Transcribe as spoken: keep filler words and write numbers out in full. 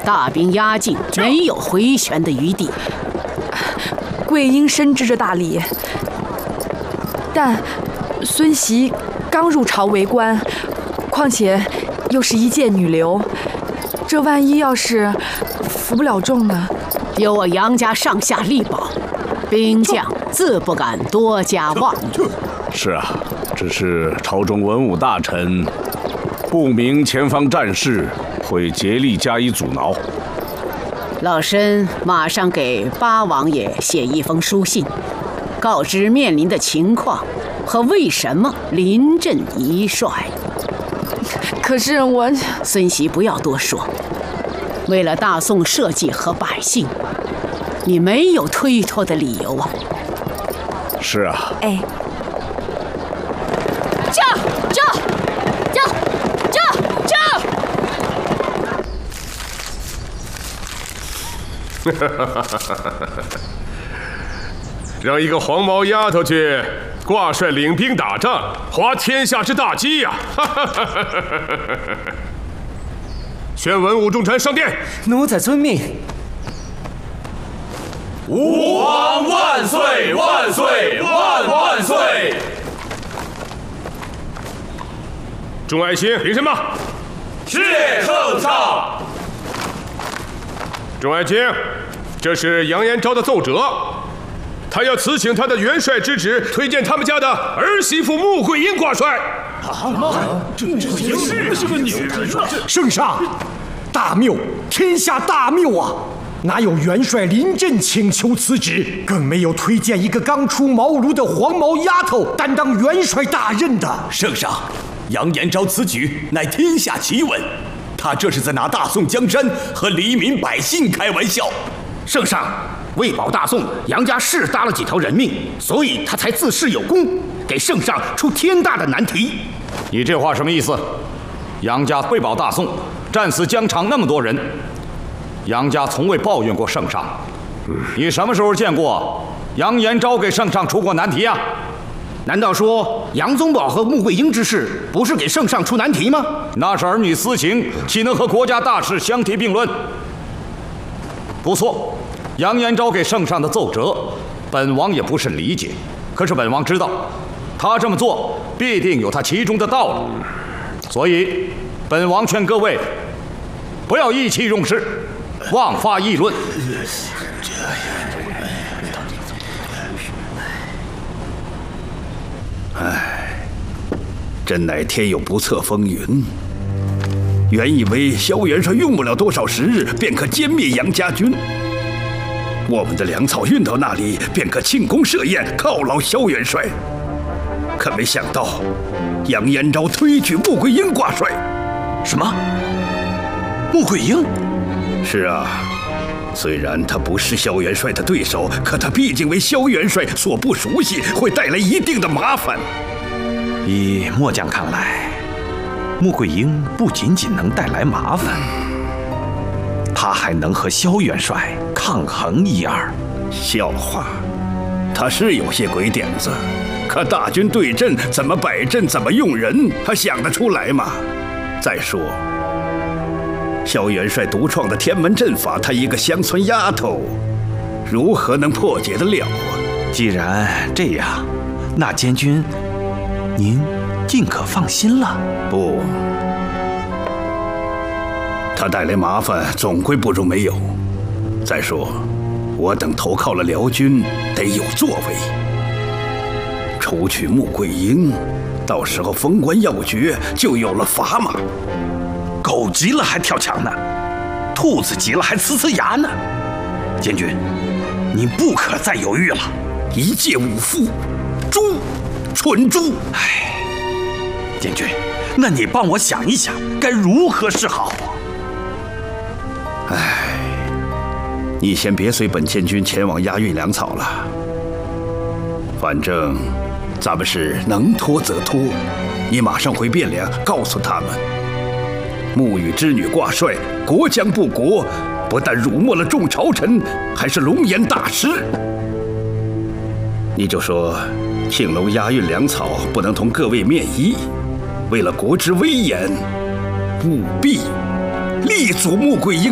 大兵压境，没有回旋的余地。 桂英深知这大理，但孙媳刚入朝为官，况且又是一介女流，这万一要是服不了众呢？ 有我杨家上下力保，兵将自不敢多加妄语。 是啊，只是朝中文武大臣不明前方战事，会竭力加以阻挠。 老身马上给八王爷写一封书信，告知面临的情况和为什么临阵一帅。 可是我…… 孙媳不要多说，为了大宋社稷和百姓，你没有推脱的理由啊。 是啊。 哎。 驾驾驾驾驾！ 让一个黄毛丫头去挂帅领兵打仗，滑天下之大稽呀！宣文武重臣上殿。 奴才遵命。 吾皇万岁万岁万万岁！ 众爱卿，领什么？ 是圣上。 众爱卿，这是杨延昭的奏折，他要辞请他的元帅之职，推荐他们家的儿媳妇穆桂英挂帅。 啊，这这是是个女人啊！圣上，大谬，天下大谬啊！哪有元帅临阵请求辞职，更没有推荐一个刚出茅庐的黄毛丫头担当元帅大任的。 圣上，杨延昭此举乃天下奇闻，他这是在拿大宋江山和黎民百姓开玩笑。 圣上，为保大宋，杨家是搭了几条人命，所以他才自恃有功，给圣上出天大的难题。 你这话什么意思？杨家为保大宋，战死疆场那么多人，杨家从未抱怨过圣上。你什么时候见过杨延昭给圣上出过难题啊？ 难道说杨宗保和穆桂英之事不是给圣上出难题吗？ 那是儿女私情，岂能和国家大事相提并论？不错，杨延昭给圣上的奏折，本王也不甚理解。可是本王知道，他这么做必定有他其中的道理，所以本王劝各位不要意气用事，妄发议论。 唉，真乃天有不测风云。原以为萧元帅用不了多少时日，便可歼灭杨家军，我们的粮草运到那里，便可庆功设宴，犒劳萧元帅。可没想到，杨延昭推举穆桂英挂帅。 什么？穆桂英？ 是啊，虽然他不是萧元帅的对手，可他毕竟为萧元帅所不熟悉，会带来一定的麻烦。 以末将看来，穆桂英不仅仅能带来麻烦，他还能和萧元帅抗衡一二。 笑话，他是有些鬼点子，可大军对阵，怎么摆阵，怎么用人，他想得出来吗？再说，萧元帅独创的天门阵法，他一个乡村丫头，如何能破解得了啊？ 既然这样，那监军，您尽可放心了。 不，他带来麻烦，总归不如没有。再说，我等投靠了辽军，得有作为。除去穆桂英，到时候封官要爵就有了砝码。 狗急了还跳墙呢，兔子急了还呲呲牙呢。监军，你不可再犹豫了。 一介武夫，猪，蠢猪！ 唉，监军，那你帮我想一想，该如何是好？ 唉，你先别随本监军前往押运粮草了。反正咱们是能拖则拖，你马上回汴梁，告诉他们。穆羽之女挂帅，国将不国，不但辱没了众朝臣，还是龙颜大失。你就说，庆隆押运粮草不能同各位面议，为了国之威严，务必力阻穆桂英